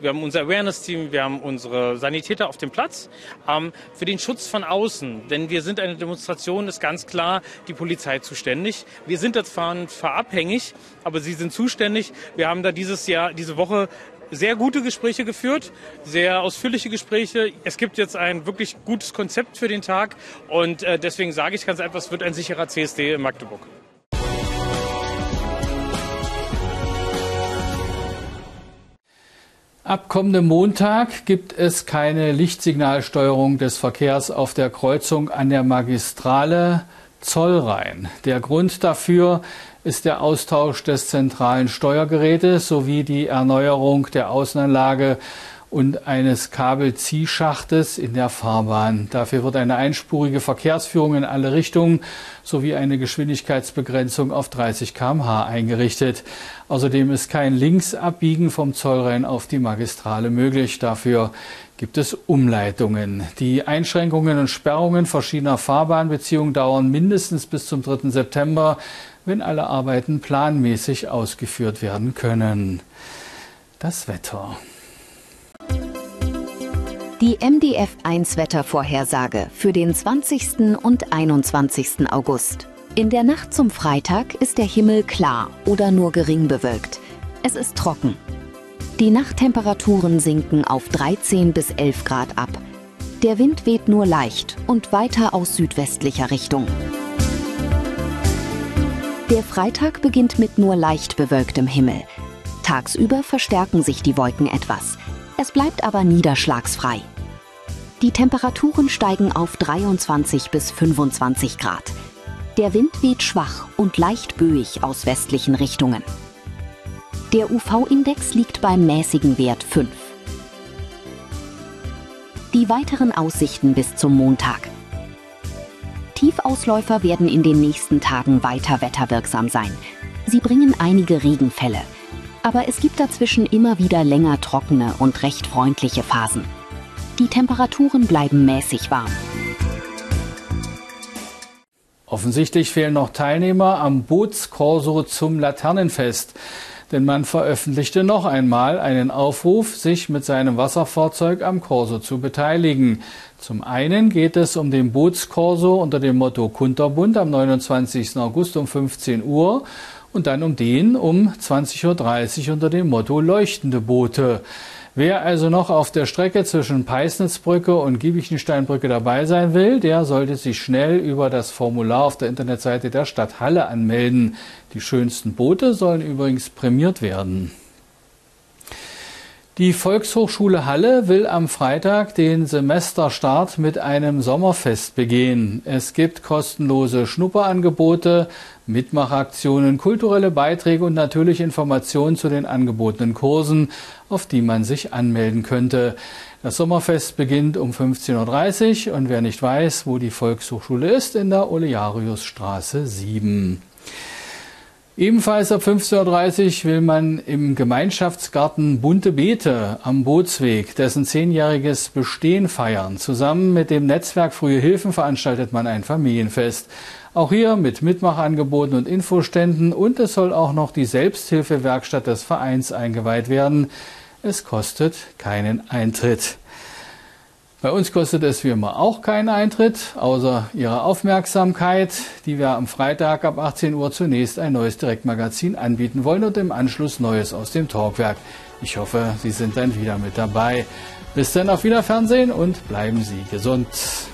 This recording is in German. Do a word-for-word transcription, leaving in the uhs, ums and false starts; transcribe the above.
wir haben unser Awareness-Team, wir haben unsere Sanitäter auf dem Platz ähm, für den Schutz von außen. Denn wir sind eine Demonstration, ist ganz klar die Polizei zuständig. Wir sind davon abhängig, aber sie sind zuständig. Wir haben da dieses Jahr, diese Woche sehr gute Gespräche geführt, sehr ausführliche Gespräche. Es gibt jetzt ein wirklich gutes Konzept für den Tag und äh, deswegen sage ich ganz einfach, es wird ein sicherer C S D in Magdeburg. Ab kommendem Montag gibt es keine Lichtsignalsteuerung des Verkehrs auf der Kreuzung an der Magistrale Zollrhein. Der Grund dafür ist der Austausch des zentralen Steuergerätes sowie die Erneuerung der Außenanlage und eines Kabelziehschachtes in der Fahrbahn. Dafür wird eine einspurige Verkehrsführung in alle Richtungen sowie eine Geschwindigkeitsbegrenzung auf dreißig Kilometer pro Stunde eingerichtet. Außerdem ist kein Linksabbiegen vom Zollrhein auf die Magistrale möglich. Dafür gibt es Umleitungen. Die Einschränkungen und Sperrungen verschiedener Fahrbahnbeziehungen dauern mindestens bis zum dritten September, wenn alle Arbeiten planmäßig ausgeführt werden können. Das Wetter. Die M D F eins Wettervorhersage für den zwanzigsten und einundzwanzigsten August. In der Nacht zum Freitag ist der Himmel klar oder nur gering bewölkt. Es ist trocken. Die Nachttemperaturen sinken auf dreizehn bis elf Grad ab. Der Wind weht nur leicht und weiter aus südwestlicher Richtung. Der Freitag beginnt mit nur leicht bewölktem Himmel. Tagsüber verstärken sich die Wolken etwas. Es bleibt aber niederschlagsfrei. Die Temperaturen steigen auf dreiundzwanzig bis fünfundzwanzig Grad. Der Wind weht schwach und leicht böig aus westlichen Richtungen. Der U V-Index liegt beim mäßigen Wert fünf. Die weiteren Aussichten bis zum Montag. Tiefausläufer werden in den nächsten Tagen weiter wetterwirksam sein. Sie bringen einige Regenfälle. Aber es gibt dazwischen immer wieder länger trockene und recht freundliche Phasen. Die Temperaturen bleiben mäßig warm. Offensichtlich fehlen noch Teilnehmer am Bootskorso zum Laternenfest. Denn man veröffentlichte noch einmal einen Aufruf, sich mit seinem Wasserfahrzeug am Korso zu beteiligen. Zum einen geht es um den Bootskorso unter dem Motto Kunterbund am neunundzwanzigsten August um fünfzehn Uhr und dann um den um zwanzig Uhr dreißig unter dem Motto Leuchtende Boote. Wer also noch auf der Strecke zwischen Peisnitzbrücke und Giebichensteinbrücke dabei sein will, der sollte sich schnell über das Formular auf der Internetseite der Stadt Halle anmelden. Die schönsten Boote sollen übrigens prämiert werden. Die Volkshochschule Halle will am Freitag den Semesterstart mit einem Sommerfest begehen. Es gibt kostenlose Schnupperangebote, Mitmachaktionen, kulturelle Beiträge und natürlich Informationen zu den angebotenen Kursen, auf die man sich anmelden könnte. Das Sommerfest beginnt um fünfzehn Uhr dreißig und wer nicht weiß, wo die Volkshochschule ist, in der Oleariusstraße sieben. Ebenfalls ab fünfzehn Uhr dreißig will man im Gemeinschaftsgarten Bunte Beete am Bootsweg dessen zehnjähriges Bestehen feiern. Zusammen mit dem Netzwerk Frühe Hilfen veranstaltet man ein Familienfest. Auch hier mit Mitmachangeboten und Infoständen und es soll auch noch die Selbsthilfewerkstatt des Vereins eingeweiht werden. Es kostet keinen Eintritt. Bei uns kostet es wie immer auch keinen Eintritt, außer Ihrer Aufmerksamkeit, die wir am Freitag ab achtzehn Uhr zunächst ein neues Direktmagazin anbieten wollen und im Anschluss Neues aus dem Talkwerk. Ich hoffe, Sie sind dann wieder mit dabei. Bis dann, auf Wiederfernsehen und bleiben Sie gesund.